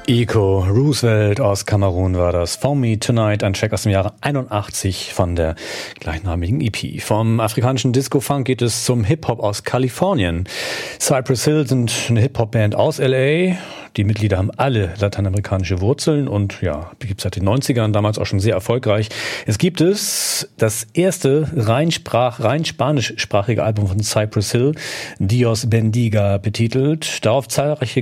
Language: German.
Eco Roosevelt aus Kamerun war das. Phone Me Tonight, ein Track aus dem Jahre 81 von der gleichnamigen EP. Vom afrikanischen Disco-Funk geht es zum Hip-Hop aus Kalifornien. Cypress Hill sind eine Hip-Hop-Band aus L.A., die Mitglieder haben alle lateinamerikanische Wurzeln und ja, die gibt es seit den 90ern, damals auch schon sehr erfolgreich. Es gibt das erste rein spanischsprachige Album von Cypress Hill, Dios Bendiga betitelt. Darauf zahlreiche